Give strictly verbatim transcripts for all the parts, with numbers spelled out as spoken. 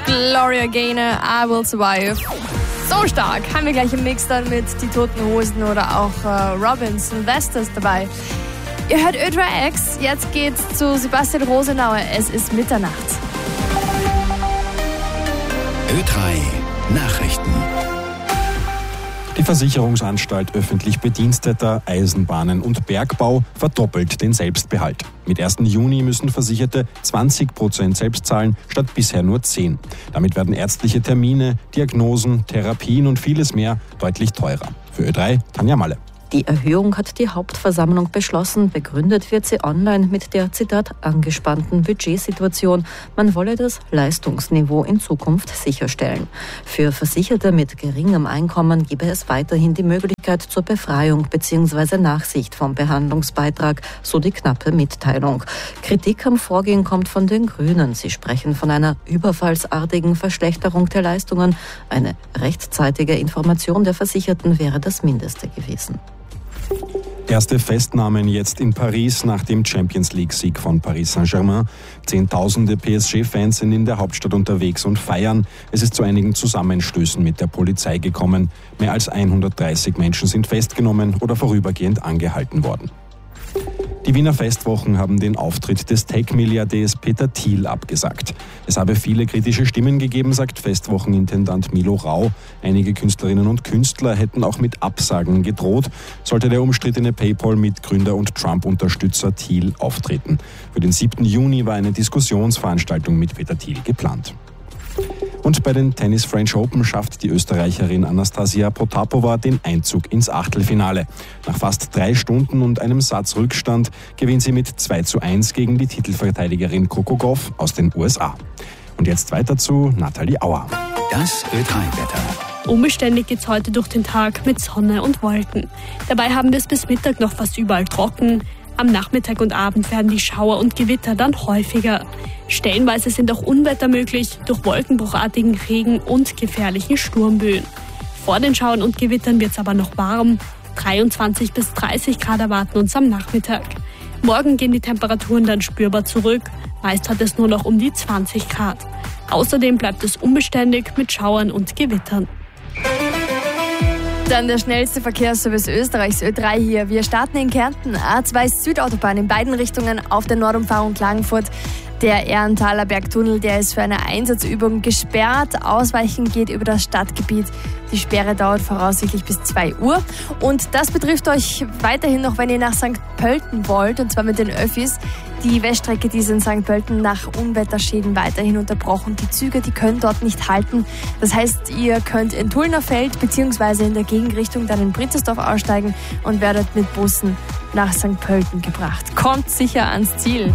Gloria Gaynor, I Will Survive. So stark. Haben wir gleich im Mix dann mit Die Toten Hosen oder auch äh, Robin Sylvesters dabei. Ihr hört Ö drei X. Jetzt geht's zu Sebastian Rosenauer. Es ist Mitternacht. Ö drei Nachrichten. Die Versicherungsanstalt öffentlich Bediensteter, Eisenbahnen und Bergbau verdoppelt den Selbstbehalt. Mit ersten Juni müssen Versicherte zwanzig Prozent selbst zahlen, statt bisher nur zehn. Damit werden ärztliche Termine, Diagnosen, Therapien und vieles mehr deutlich teurer. Für Ö drei, Tanja Malle. Die Erhöhung hat die Hauptversammlung beschlossen. Begründet wird sie online mit der, Zitat, angespannten Budgetsituation. Man wolle das Leistungsniveau in Zukunft sicherstellen. Für Versicherte mit geringem Einkommen gebe es weiterhin die Möglichkeit zur Befreiung bzw. Nachsicht vom Behandlungsbeitrag, so die knappe Mitteilung. Kritik am Vorgehen kommt von den Grünen. Sie sprechen von einer überfallsartigen Verschlechterung der Leistungen. Eine rechtzeitige Information der Versicherten wäre das Mindeste gewesen. Erste Festnahmen jetzt in Paris nach dem Champions-League-Sieg von Paris Saint-Germain. Zehntausende P S G-Fans sind in der Hauptstadt unterwegs und feiern. Es ist zu einigen Zusammenstößen mit der Polizei gekommen. Mehr als hundertdreißig Menschen sind festgenommen oder vorübergehend angehalten worden. Die Wiener Festwochen haben den Auftritt des Tech-Milliardärs Peter Thiel abgesagt. Es habe viele kritische Stimmen gegeben, sagt Festwochenintendant Milo Rau. Einige Künstlerinnen und Künstler hätten auch mit Absagen gedroht, sollte der umstrittene PayPal-Mitgründer und Trump-Unterstützer Thiel auftreten. Für den siebten Juni war eine Diskussionsveranstaltung mit Peter Thiel geplant. Und bei den Tennis French Open schafft die Österreicherin Anastasia Potapova den Einzug ins Achtelfinale. Nach fast drei Stunden und einem Satz Rückstand gewinnt sie mit zwei zu eins gegen die Titelverteidigerin Coco Gauff aus den U S A. Und jetzt weiter zu Nathalie Auer. Das Ö drei Wetter. Unbeständig geht's heute durch den Tag mit Sonne und Wolken. Dabei haben wir es bis Mittag noch fast überall trocken. Am Nachmittag und Abend werden die Schauer und Gewitter dann häufiger. Stellenweise sind auch Unwetter möglich durch wolkenbruchartigen Regen und gefährlichen Sturmböen. Vor den Schauern und Gewittern wird es aber noch warm. dreiundzwanzig bis dreißig Grad erwarten uns am Nachmittag. Morgen gehen die Temperaturen dann spürbar zurück. Meist hat es nur noch um die zwanzig Grad. Außerdem bleibt es unbeständig mit Schauern und Gewittern. Dann der schnellste Verkehrsservice Österreichs, Ö drei hier. Wir starten in Kärnten, A zwei Südautobahn in beiden Richtungen auf der Nordumfahrung Klagenfurt. Der Ehrenthaler Bergtunnel, der ist für eine Einsatzübung gesperrt. Ausweichen geht über das Stadtgebiet. Die Sperre dauert voraussichtlich bis zwei Uhr. Und das betrifft euch weiterhin noch, wenn ihr nach Sankt Pölten wollt, und zwar mit den Öffis. Die Weststrecke, die ist in Sankt Pölten nach Unwetterschäden weiterhin unterbrochen. Die Züge, die können dort nicht halten. Das heißt, ihr könnt in Tullnerfeld bzw. in der Gegenrichtung dann in Prinzersdorf aussteigen und werdet mit Bussen nach Sankt Pölten gebracht. Kommt sicher ans Ziel.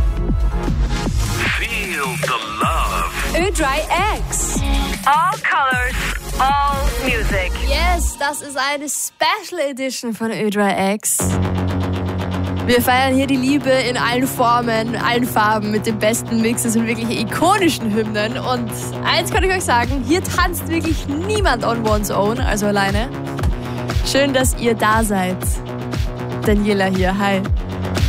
Feel the love. Ö drei X. All colors, all music. Yes, das ist eine Special Edition von Ö drei X. Wir feiern hier die Liebe in allen Formen, allen Farben, mit den besten Mixes und wirklich ikonischen Hymnen. Und eins kann ich euch sagen, hier tanzt wirklich niemand on one's own, also alleine. Schön, dass ihr da seid. Daniela hier, hi.